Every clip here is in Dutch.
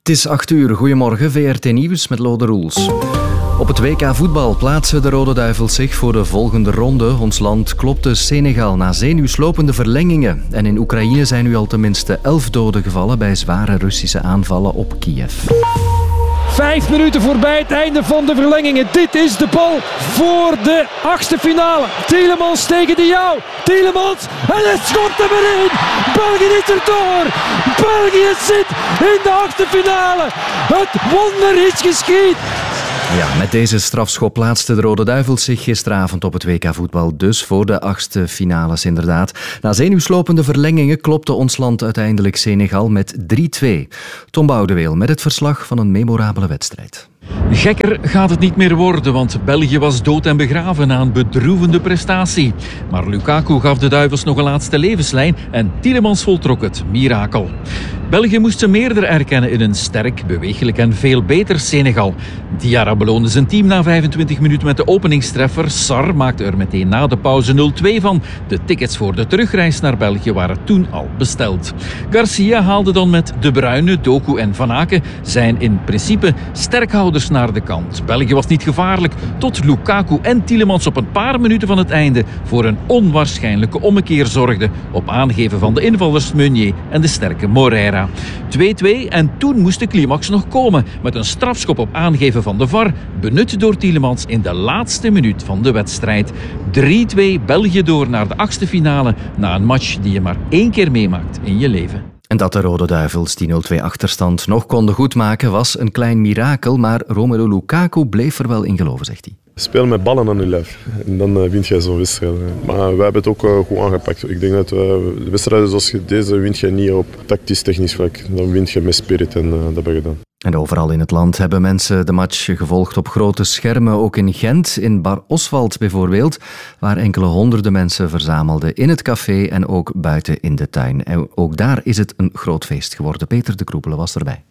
Het is 8:00. Goedemorgen, VRT Nieuws met Lode Roels. Op het WK voetbal plaatsen de Rode Duivels zich voor de volgende ronde. Ons land klopte Senegal na zenuwslopende verlengingen. En in Oekraïne zijn nu al tenminste 11 doden gevallen bij zware Russische aanvallen op Kiev. 5 minuten voorbij het einde van de verlengingen. Dit is de bal voor de achtste finale. Tielemans tegen de Jouw. Tielemans en het schot er weer in. België is er door. België zit in de achtste finale. Het wonder is geschied. Ja, met deze strafschop plaatsten de Rode Duivels zich gisteravond op het WK voetbal dus voor de achtste finales inderdaad. Na zenuwslopende verlengingen klopte ons land uiteindelijk Senegal met 3-2. Tom Boudeweel met het verslag van een memorabele wedstrijd. Gekker gaat het niet meer worden, want België was dood en begraven na een bedroevende prestatie. Maar Lukaku gaf de Duivels nog een laatste levenslijn en Tielemans voltrok het mirakel. België moest ze meerder erkennen in een sterk, beweeglijk en veel beter Senegal. Diarra beloonde zijn team na 25 minuten met de openingstreffer. Sarr maakte er meteen na de pauze 0-2 van. De tickets voor de terugreis naar België waren toen al besteld. Garcia haalde dan met De Bruyne, Doku en Van Aken zijn in principe sterkhouders naar de kant. België was niet gevaarlijk tot Lukaku en Tielemans op een paar minuten van het einde voor een onwaarschijnlijke ommekeer zorgden op aangeven van de invallers Meunier en de sterke Moreira. 2-2 en toen moest de climax nog komen met een strafschop op aangeven van de VAR, benut door Tielemans in de laatste minuut van de wedstrijd. 3-2 België door naar de achtste finale na een match die je maar 1 keer meemaakt in je leven. En dat de Rode Duivels die 0-2 achterstand nog konden goedmaken was een klein mirakel, maar Romelu Lukaku bleef er wel in geloven, zegt hij. Speel met ballen aan je lijf en dan wint je zo'n wedstrijd. Maar wij hebben het ook goed aangepakt. Ik denk dat de wedstrijden zoals deze wint je niet op tactisch-technisch vlak. Dan wint je met spirit en dat hebben we gedaan. En overal in het land hebben mensen de match gevolgd op grote schermen. Ook in Gent, in Bar Oswald bijvoorbeeld, waar enkele honderden mensen verzamelden in het café en ook buiten in de tuin. En ook daar is het een groot feest geworden. Peter de Kroepelen was erbij.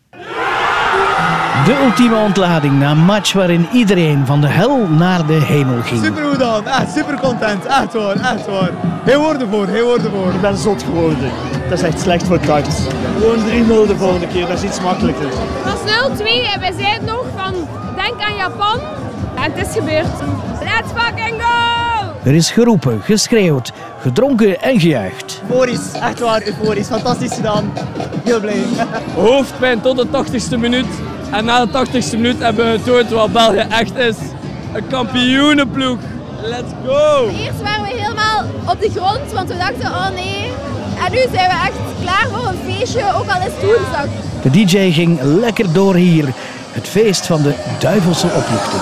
De ultieme ontlading na een match waarin iedereen van de hel naar de hemel ging. Super goed dan, echt super content, echt waar. Heel woorden voor. Ik ben zot geworden. Dat is echt slecht voor het hart. Gewoon 3-0 de volgende keer, dat is iets makkelijker. Het was 0-2 en wij zeiden nog van denk aan Japan. En het is gebeurd. Let's fucking go! Er is geroepen, geschreeuwd, gedronken en gejuicht. Euforisch, echt waar, euforisch. Fantastisch gedaan. Heel blij. Hoofdpijn tot de 80ste minuut. En na de 80ste minuut hebben we getoond wat België echt is. Een kampioenenploeg. Let's go! Eerst waren we helemaal op de grond, want we dachten, oh nee. En nu zijn we echt klaar voor een feestje, ook al is het woensdag. De DJ ging lekker door hier. Het feest van de duivelse opluchting.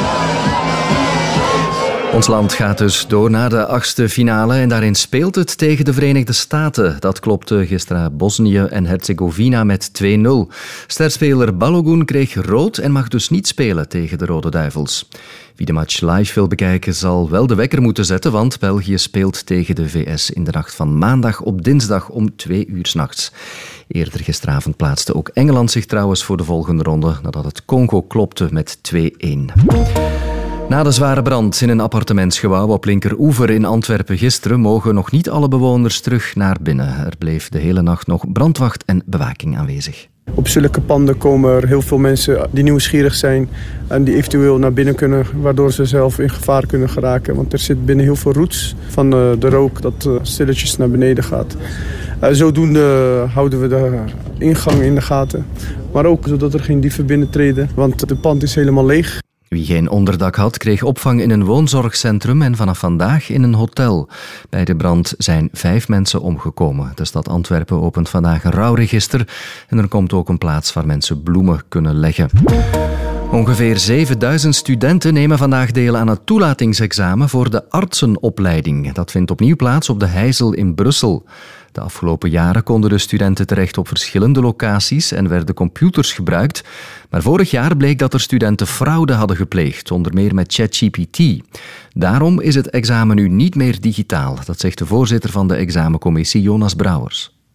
Ons land gaat dus door naar de achtste finale en daarin speelt het tegen de Verenigde Staten. Dat klopte gisteren Bosnië en Herzegovina met 2-0. Sterspeler Balogun kreeg rood en mag dus niet spelen tegen de Rode Duivels. Wie de match live wil bekijken zal wel de wekker moeten zetten, want België speelt tegen de VS in de nacht van maandag op dinsdag om 2 uur 's nachts. Eerder gisteravond plaatste ook Engeland zich trouwens voor de volgende ronde nadat het Congo klopte met 2-1. Na de zware brand in een appartementsgebouw op Linkeroever in Antwerpen gisteren mogen nog niet alle bewoners terug naar binnen. Er bleef de hele nacht nog brandwacht en bewaking aanwezig. Op zulke panden komen er heel veel mensen die nieuwsgierig zijn en die eventueel naar binnen kunnen, waardoor ze zelf in gevaar kunnen geraken. Want er zit binnen heel veel roots van de rook dat stilletjes naar beneden gaat. Zodoende houden we de ingang in de gaten. Maar ook zodat er geen dieven binnentreden, want de pand is helemaal leeg. Wie geen onderdak had, kreeg opvang in een woonzorgcentrum en vanaf vandaag in een hotel. Bij de brand zijn 5 mensen omgekomen. De stad Antwerpen opent vandaag een rouwregister en er komt ook een plaats waar mensen bloemen kunnen leggen. Ongeveer 7000 studenten nemen vandaag deel aan het toelatingsexamen voor de artsenopleiding. Dat vindt opnieuw plaats op de Heijzel in Brussel. De afgelopen jaren konden de studenten terecht op verschillende locaties en werden computers gebruikt. Maar vorig jaar bleek dat er studenten fraude hadden gepleegd, onder meer met ChatGPT. Daarom is het examen nu niet meer digitaal. Dat zegt de voorzitter van de examencommissie, Jonas Brouwers.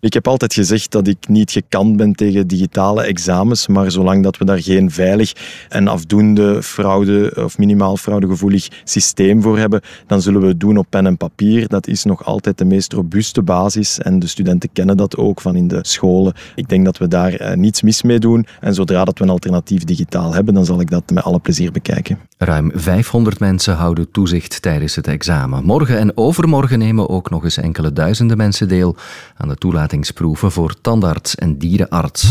Ik heb altijd gezegd dat ik niet gekant ben tegen digitale examens, maar zolang dat we daar geen veilig en afdoende fraude of minimaal fraudegevoelig systeem voor hebben, dan zullen we het doen op pen en papier. Dat is nog altijd de meest robuuste basis en de studenten kennen dat ook van in de scholen. Ik denk dat we daar niets mis mee doen en zodra dat we een alternatief digitaal hebben, dan zal ik dat met alle plezier bekijken. Ruim 500 mensen houden toezicht tijdens het examen. Morgen en overmorgen nemen ook nog eens enkele duizenden mensen deel aan de toelatingsproeven voor tandarts en dierenarts.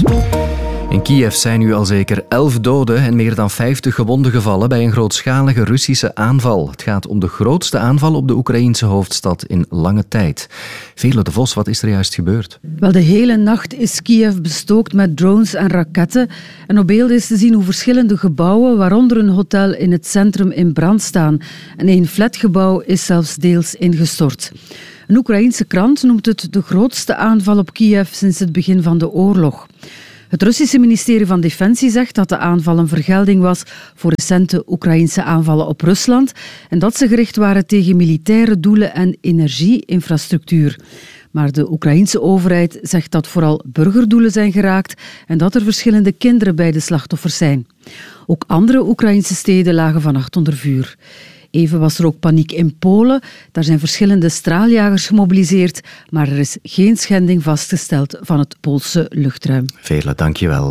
In Kiev zijn nu al zeker 11 doden en meer dan 50 gewonden gevallen bij een grootschalige Russische aanval. Het gaat om de grootste aanval op de Oekraïense hoofdstad in lange tijd. Veerle de Vos, wat is er juist gebeurd? Wel, de hele nacht is Kiev bestookt met drones en raketten. En op beelden is te zien hoe verschillende gebouwen, waaronder een hotel in het centrum, in brand staan. En een flatgebouw is zelfs deels ingestort. Een Oekraïense krant noemt het de grootste aanval op Kiev sinds het begin van de oorlog. Het Russische ministerie van Defensie zegt dat de aanval een vergelding was voor recente Oekraïense aanvallen op Rusland en dat ze gericht waren tegen militaire doelen en energieinfrastructuur. Maar de Oekraïense overheid zegt dat vooral burgerdoelen zijn geraakt en dat er verschillende kinderen bij de slachtoffers zijn. Ook andere Oekraïense steden lagen vannacht onder vuur. Even was er ook paniek in Polen. Daar zijn verschillende straaljagers gemobiliseerd, maar er is geen schending vastgesteld van het Poolse luchtruim. Veerle, dankjewel.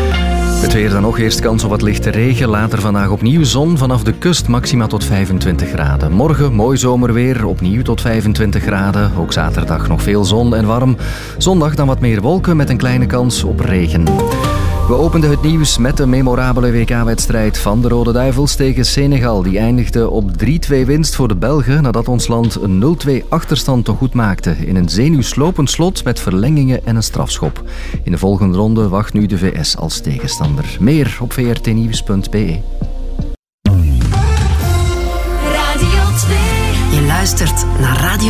Het weer dan nog. Eerst kans op wat lichte regen. Later vandaag opnieuw zon. Vanaf de kust maxima tot 25 graden. Morgen mooi zomerweer. Opnieuw tot 25 graden. Ook zaterdag nog veel zon en warm. Zondag dan wat meer wolken met een kleine kans op regen. We openden het nieuws met de memorabele WK-wedstrijd van de Rode Duivels tegen Senegal. Die eindigde op 3-2 winst voor de Belgen nadat ons land een 0-2 achterstand te goed maakte. In een zenuwslopend slot met verlengingen en een strafschop. In de volgende ronde wacht nu de VS als tegenstander. Meer op vrtnieuws.be. Radio 2. Je luistert naar Radio